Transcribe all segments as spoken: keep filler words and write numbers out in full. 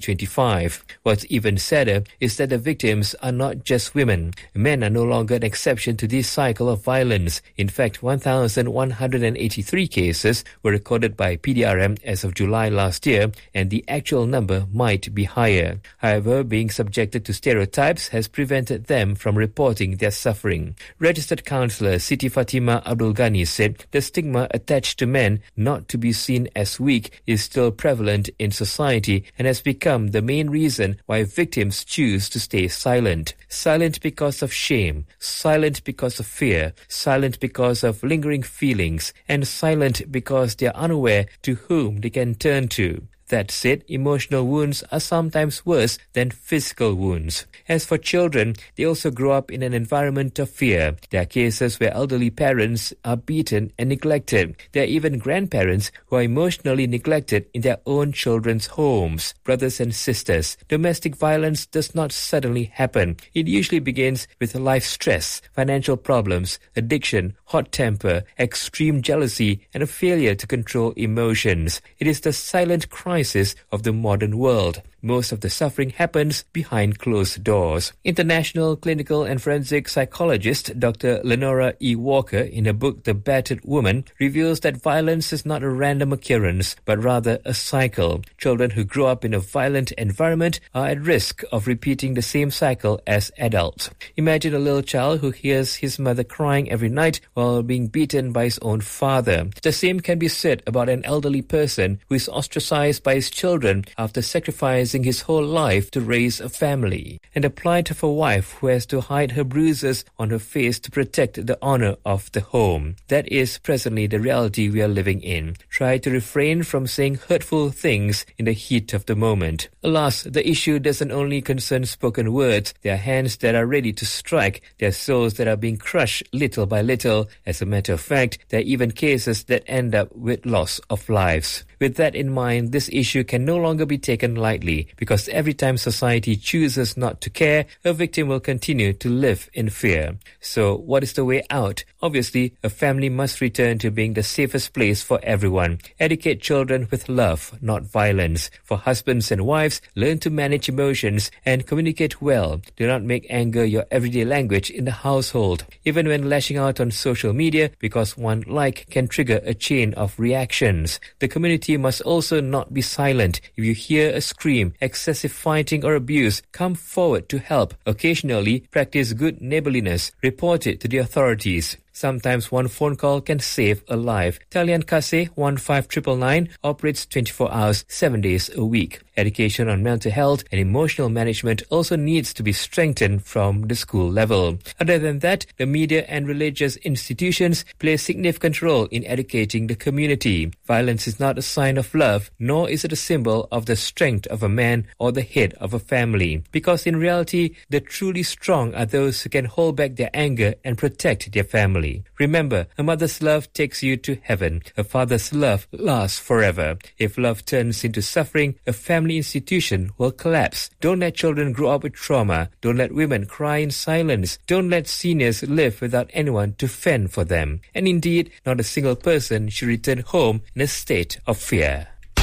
twenty-five. What's even sadder is that the victims are not just women. Men are no longer an exception to this cycle of violence. In fact, one thousand one hundred eighty-three cases were recorded by P D R M as of July last year, and the actual number might be higher. However, being subjected to stereotypes has prevented them from reporting their suffering. Registered counsellor Siti Fatima Abdul Ghani said the stigma attached to men not to be seen as weak is still prevalent in society and has become the main reason why victims choose to stay silent. Silent because of shame, silent because of fear, silent because of lingering feelings, and silent because they are unaware to whom they can turn to. That said, emotional wounds are sometimes worse than physical wounds. As for children, they also grow up in an environment of fear. There are cases where elderly parents are beaten and neglected. There are even grandparents who are emotionally neglected in their own children's homes. Brothers and sisters, domestic violence does not suddenly happen. It usually begins with life stress, financial problems, addiction, hot temper, extreme jealousy, and a failure to control emotions. It is the silent crisis of the modern world. Most of the suffering happens behind closed doors. International clinical and forensic psychologist Doctor Lenora E. Walker, in her book The Battered Woman, reveals that violence is not a random occurrence, but rather a cycle. Children who grow up in a violent environment are at risk of repeating the same cycle as adults. Imagine a little child who hears his mother crying every night while being beaten by his own father. The same can be said about an elderly person who is ostracized by his children after sacrificing his whole life to raise a family, and the plight of a wife who has to hide her bruises on her face to protect the honor of the home. That is presently the reality we are living in. Try to refrain from saying hurtful things in the heat of the moment. Alas, the issue doesn't only concern spoken words. There are hands that are ready to strike. There are souls that are being crushed little by little. As a matter of fact, there are even cases that end up with loss of lives. With that in mind, this issue can no longer be taken lightly, because every time society chooses not to care, a victim will continue to live in fear. So, what is the way out? Obviously, a family must return to being the safest place for everyone. Educate children with love, not violence. For husbands and wives, learn to manage emotions and communicate well. Do not make anger your everyday language in the household. Even when lashing out on social media, because one like can trigger a chain of reactions. The community must also not be silent. If you hear a scream, excessive fighting or abuse, come forward to help. Occasionally, practice good neighborliness. Report it to the authorities. Sometimes one phone call can save a life. Talian Kase one five nine nine nine operates twenty-four hours, seven days a week. Education on mental health and emotional management also needs to be strengthened from the school level. Other than that, the media and religious institutions play a significant role in educating the community. Violence is not a sign of love, nor is it a symbol of the strength of a man or the head of a family. Because in reality, the truly strong are those who can hold back their anger and protect their family. Remember, a mother's love takes you to heaven. A father's love lasts forever. If love turns into suffering, a family institution will collapse. Don't let children grow up with trauma. Don't let women cry in silence. Don't let seniors live without anyone to fend for them. And indeed, not a single person should return home in a state of fear.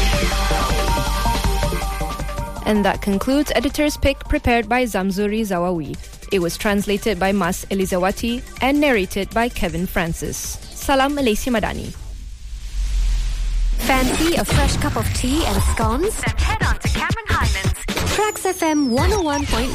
And that concludes Editor's Pick, prepared by Zamzuri Zawawi. It was translated by Mas Elizawati and narrated by Kevin Francis. Salam Malaysia Madani. Fancy a fresh cup of tea and scones? Then head on to Cameron Highlands. Trax F M one oh one point nine.